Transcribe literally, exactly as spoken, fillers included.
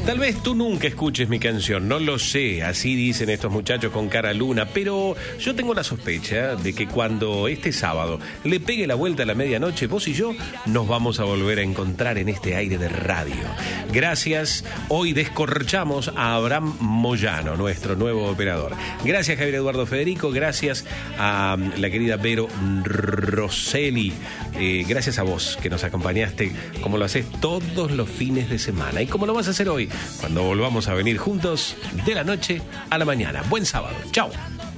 Tal vez tú nunca escuches mi canción, no lo sé, así dicen estos muchachos con cara luna, pero yo tengo la sospecha de que cuando este sábado le pegue la vuelta a la medianoche, vos y yo nos vamos a volver a encontrar en este aire de radio. Gracias, hoy descorchamos a Abraham Moyano, nuestro nuevo operador. Gracias, Javier Eduardo Federico, gracias a la querida Vero Rosselli, eh, gracias a vos que nos acompañaste como lo haces todos los fines de semana y como lo vas a hacer hoy, cuando volvamos a venir juntos de la noche a la mañana. Buen sábado. Chao.